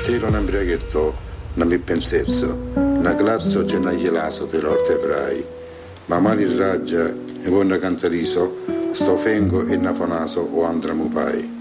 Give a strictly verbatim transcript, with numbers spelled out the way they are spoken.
Telo un ambriaghetto, non mi pensezzo, una glazzo c'è una glielaso te l'orte avrai, ma mali raggia e buona cantariso, sto fengo e nafonaso o andramu pai.